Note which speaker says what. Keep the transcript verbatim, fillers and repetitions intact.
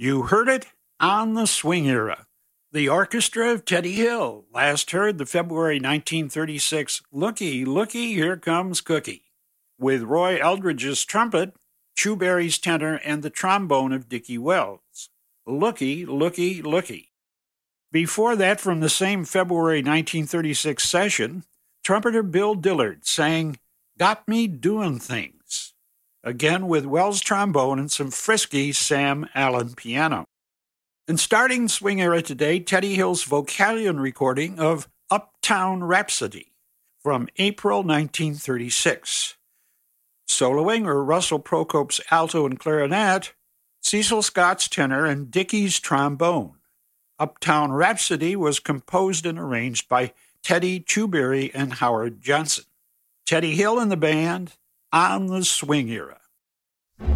Speaker 1: You heard it on the swing era. The orchestra of Teddy Hill, last heard the February nineteen thirty-six Looky, Looky, Here Comes Cookie, with Roy Eldridge's trumpet, Chu Berry's tenor, and the trombone of Dickie Wells. Looky, Looky, Looky. Before that, from the same February nineteen thirty-six session, trumpeter Bill Dillard sang Got Me Doin' Things, again with Wells trombone and some frisky Sam Allen piano. And starting swing era today, Teddy Hill's Vocalion recording of Uptown Rhapsody from April nineteen thirty-six. Soloing are Russell Procope's alto and clarinet, Cecil Scott's tenor, and Dickie's trombone. Uptown Rhapsody was composed and arranged by Teddy, Chu Berry, and Howard Johnson. Teddy Hill and the band on the swing era.